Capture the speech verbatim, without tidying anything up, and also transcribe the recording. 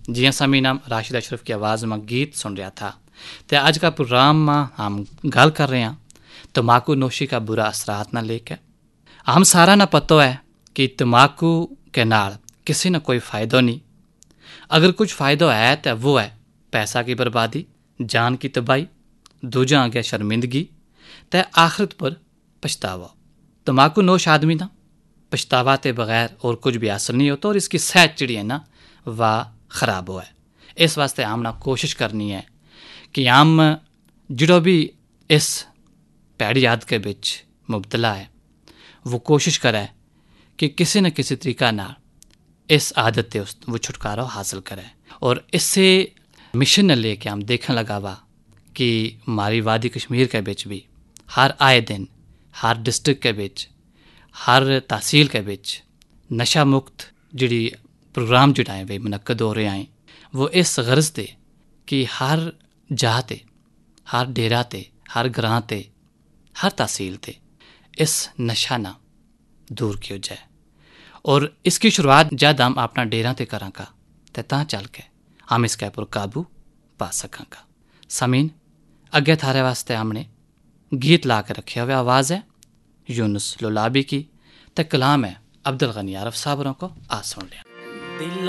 जियां सामीन हम राशिद अशरफ की आवाज़ में गीत सुन रहा था। तो आज का प्रोग्राम में हम गल कर रहे हैं तम्बाकू नोशी का बुरा असरात ना लेके। हम सारा ना पता है कि तम्बाकू के नाल किसी न कोई फ़ायदा नहीं। अगर कुछ फ़ायदा है तो वो है पैसा की बर्बादी, जान की तबाही, दूजा आ गया शर्मिंदगी, तो आखिरत पर पछतावा। तम्बाकू नोश आदमी ना पछतावा के बगैर और कुछ भी हासिल नहीं होता और इसकी सेहत चिड़ी है ना वह ख़राब हो है। इस वास्ते हम ना कोशिश करनी है कि हम जो भी इस पैड़ी आदत के बिच मुबतला है वो कोशिश करे कि किसी न किसी तरीका ना इस आदत से वो छुटकारा हासिल करे। और इससे मिशन ने लेके हम देखने लगा हुआ कि हमारी वादी कश्मीर के बिच भी हर आए दिन हर डिस्ट्रिक्ट के बिच हर तहसील के बिच नशा मुक्त जिड़ी प्रोग्राम जुटाए वे मुनक्कद हो रहे हैं, वो इस गर्ज ते कि हर जहाँ ते हर डेरा ते हर ग्रां ते हर तहसील ते इस नशा ना दूर किया जाए। और इसकी शुरुआत जब हम अपना डेरा ते करांगा तो ता चल के हम इसके ऊपर काबू पा सकांगा। समीन अगे थारे वास्ते हमने गीत ला के रखे हुए। आवाज़ है यूनुस लुलाबी की, तो कलाम है अब्दुल गनी आरफ साहब को। आ सुन लिया।